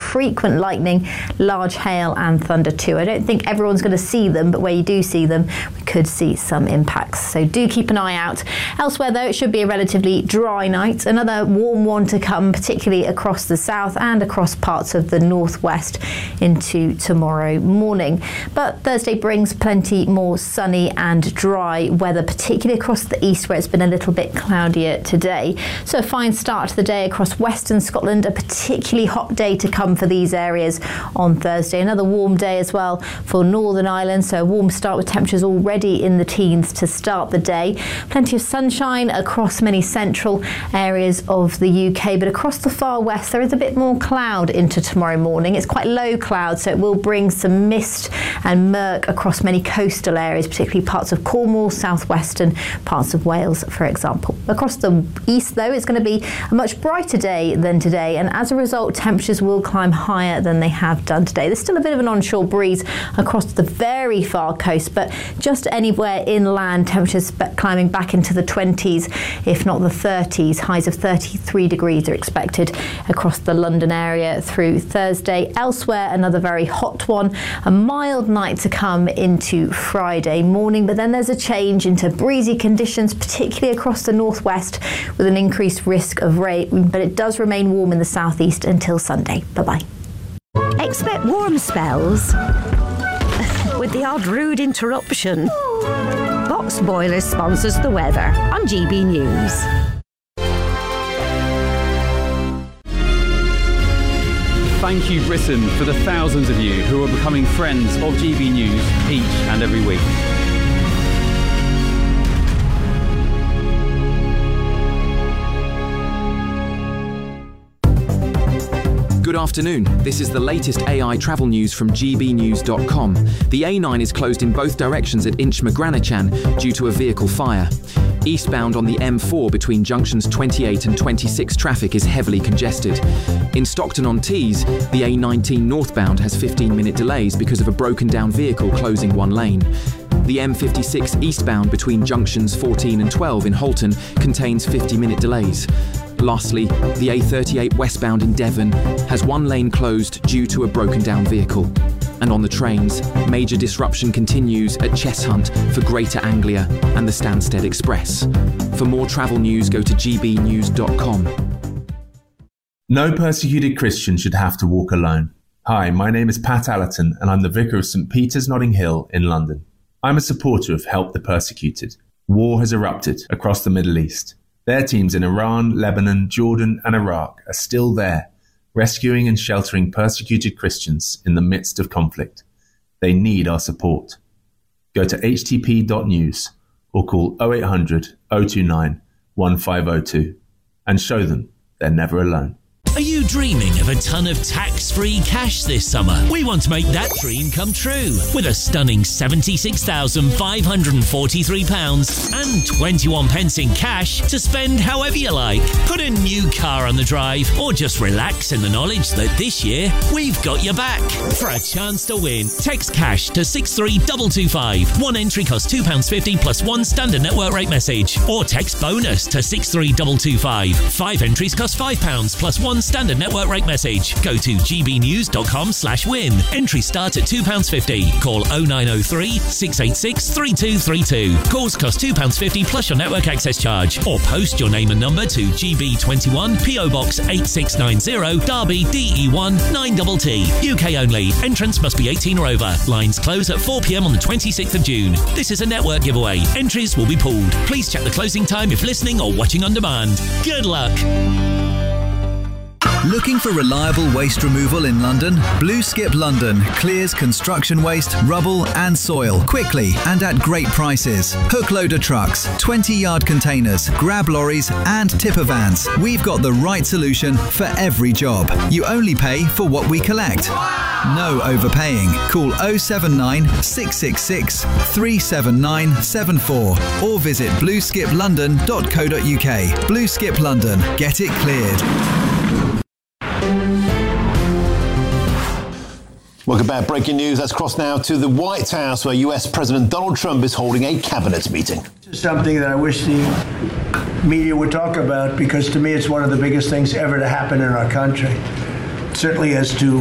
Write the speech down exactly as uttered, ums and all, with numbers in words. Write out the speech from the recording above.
frequent lightning, large hail and thunder too. I don't think everyone's going to see them, but where you do see them, we could see some impacts. So do keep an eye out. Elsewhere though, it should be a relatively dry night. Another warm one to come, particularly across the south and across parts of the northwest into tomorrow morning. But Thursday brings plenty more sunny and dry weather, particularly across the east where it's been a little bit cloudier today. So a fine start to the day across western Scotland, a particularly hot day to come for these areas on Thursday. Another warm day as well for Northern Ireland, so a warm start with temperatures already in the teens to start the day. Plenty of sunshine across many central areas of the U K, but across the far west there is a bit more cloud into tomorrow morning. It's quite low cloud, so it will bring some mist and murk across many coastal areas, particularly parts of Cornwall, southwestern parts of Wales, for example. Across the east though, it's going to be a much brighter day than today, and as a result temperatures will climb higher than they have done today. There's still a bit of an onshore breeze across the very far coast, but just anywhere inland temperatures climbing back into the twenties, if not the thirties. Highs of thirty-three degrees are expected across the London area through Thursday. Elsewhere, another very hot one. A mild night to come into Friday morning, but then there's a change into breezy conditions, particularly across the northwest, with an increased risk of rain, but it does remain warm in the southeast until Sunday. Bye-bye. Expect warm spells with the odd rude interruption. Box Boilers sponsors the weather on G B News. Thank you, Britain, for the thousands of you who are becoming friends of G B News each and every week. Good afternoon. This is the latest A I travel news from G B news dot com. The A nine is closed in both directions at Inchmagranachan due to a vehicle fire. Eastbound on the M four between junctions twenty-eight and twenty-six traffic is heavily congested. In Stockton-on-Tees, the A nineteen northbound has fifteen minute delays because of a broken down vehicle closing one lane. The M fifty-six eastbound between junctions fourteen and twelve in Holton contains fifty minute delays. Lastly, the A thirty-eight westbound in Devon has one lane closed due to a broken down vehicle. And on the trains, major disruption continues at Cheshunt for Greater Anglia and the Stansted Express. For more travel news, go to G B news dot com. No persecuted Christian should have to walk alone. Hi, my name is Pat Allerton and I'm the Vicar of St Peter's Notting Hill in London. I'm a supporter of Help the Persecuted. War has erupted across the Middle East. Their teams in Iran, Lebanon, Jordan and Iraq are still there, rescuing and sheltering persecuted Christians in the midst of conflict. They need our support. Go to h t p dot news or call oh eight hundred, oh two nine, one five oh two and show them they're never alone. Are you dreaming of a ton of tax-free cash this summer? We want to make that dream come true with a stunning seventy-six thousand five hundred forty-three pounds and twenty-one pence in cash to spend however you like. Put a new car on the drive or just relax in the knowledge that this year we've got your back. For a chance to win, text cash to six three two two five. One entry costs two pounds fifty plus one standard network rate message. Or text bonus to six three two two five. Five entries cost five pounds plus one standard network rate message. Go to g b news dot com slash win. Entries start at two pounds fifty. Call oh nine oh three, six eight six, three two three two. Calls cost two pounds fifty plus your network access charge. Or post your name and number to G B twenty-one, P O Box eight six nine zero, Derby D E one nine T T. U K only. Entrance must be eighteen or over. Lines close at four p m on the twenty-sixth of June. This is a network giveaway. Entries will be pooled. Please check the closing time if listening or watching on demand. Good luck. Looking for reliable waste removal in London? Blue Skip London clears construction waste, rubble and soil quickly and at great prices. Hook loader trucks, twenty yard containers, grab lorries and tipper vans. We've got the right solution for every job. You only pay for what we collect. No overpaying. Call oh seven nine, six six six, three seven nine seven four or visit blue skip london dot co dot u k. Blue Skip London. Get it cleared. Welcome back. Breaking news. Let's cross now to the White House, where U S President Donald Trump is holding a cabinet meeting. Something that I wish the media would talk about, because to me it's one of the biggest things ever to happen in our country. Certainly as to